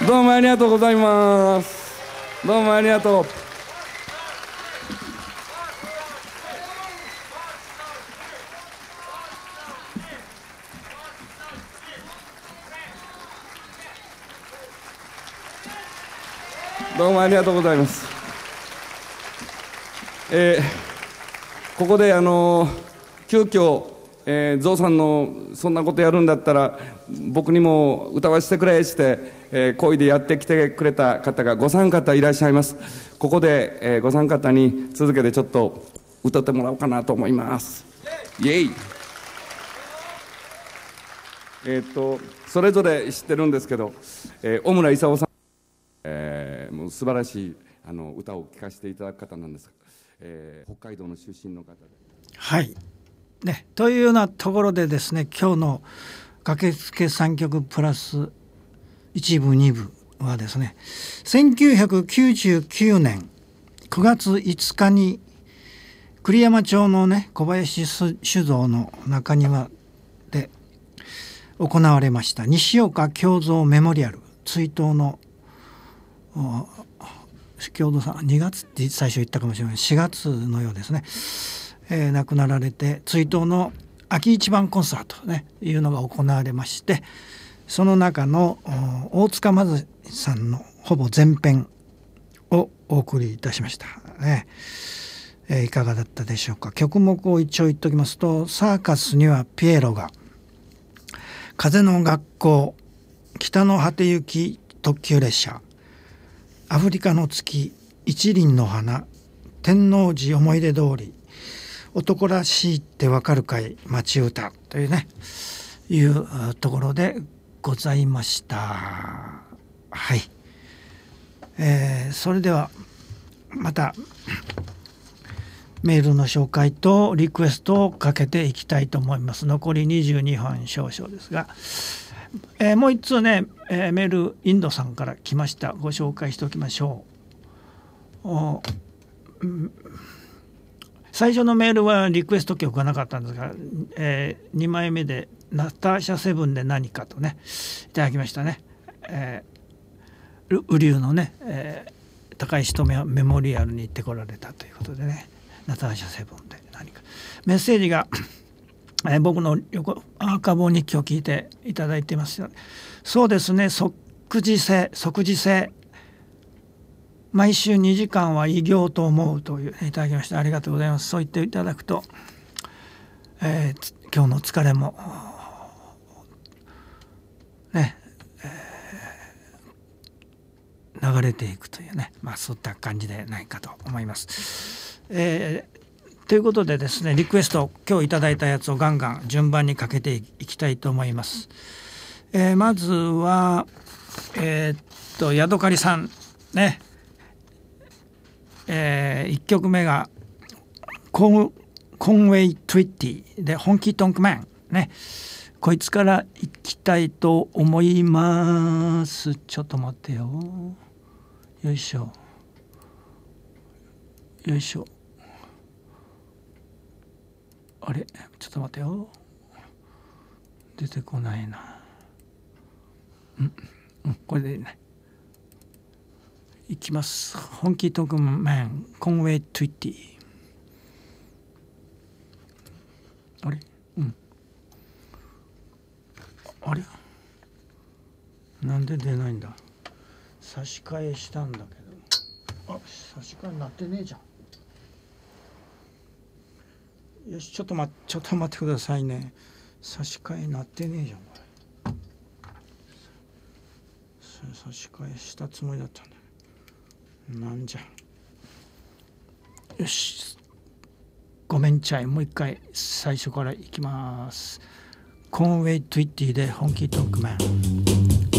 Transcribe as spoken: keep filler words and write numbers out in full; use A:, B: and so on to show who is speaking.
A: どうもありがとうございます。どうもありがとう。どうもありがとうございます。えー、ここであの急遽、えー、ゾウさんのそんなことやるんだったら僕にも歌わせてくれして、えー、恋でやってきてくれた方がごさん方いらっしゃいます。ここで、えー、ごさん方に続けてちょっと歌ってもらおうかなと思います。イエイ。えー、っとそれぞれ知ってるんですけど、えー、小村勲さん、えー、もう素晴らしいあの歌を聴かせていただく方なんですが、えー、北海道の出身の方で、
B: はいね、というようなところでですね、今日の駆けつけさんきょくプラスいち部に部はですね、せんきゅうひゃくきゅうじゅうきゅうねんくがついつかに栗山町のね小林酒造の中庭で行われました西岡京三メモリアル追悼の京三さんにがつって最初言ったかもしれないしがつのようですね、えー、亡くなられて追悼の秋一番コンサートと、ね、いうのが行われまして、その中の大塚まずさんのほぼ全編をお送りいたしましたね。えー、いかがだったでしょうか。曲目を一応言っておきますと、サーカスにはピエロが、風の学校、北の果て行き特急列車、アフリカの月、一輪の花、天王寺思い出通り、男らしいってわかるかい町歌というねいうところでございました。はい、えー、それではまたメールの紹介とリクエストをかけていきたいと思います。残りにじゅうにふん少々ですが、えー、もう一通ね、えー、メールインドさんから来ました。ご紹介しておきましょう。お、うん、最初のメールはリクエスト曲がなかったんですが、えー、にまいめでナターシャセブンで何かとねいただきましたね。えー、雨竜のね、えー、高石とメモリアルに行ってこられたということでね、ナターシャセブンで何かメッセージが、えー、僕の横アーカボ日記を聞いていただいています。そうですね、即時性即時性毎週にじかんは偉業と思うといういただきましてありがとうございます。そう言っていただくと、えー、今日の疲れもね、えー、流れていくというね、まあそういった感じでないかと思います。えー、ということでですね、リクエスト今日いただいたやつをガンガン順番にかけていきたいと思います。えー、まずはえー、っとヤドカリさんね、えー、いっきょくめがコン、コンウェイ・トゥイッティでホンキートンクマンね、こいつからいきたいと思います。ちょっと待ってよ、よいしょよいしょ、あれちょっと待ってよ、出てこないな。うん、うん、これでねいきます。ホンキートンクマンコンウェイ・トゥイッティ。あれ、うん、あれなんで出ないんだ。差し替えしたんだけど、あ、差し替えになってねえじゃん。よし、ちょっと待ってちょっと待ってくださいね。差し替えなってねえじゃん。これ差し替えしたつもりだったんだ。なんじゃ。よし、ごめんちゃい、もう一回最初からいきます。コンウェイ・トゥイッティでホンキートンクマン。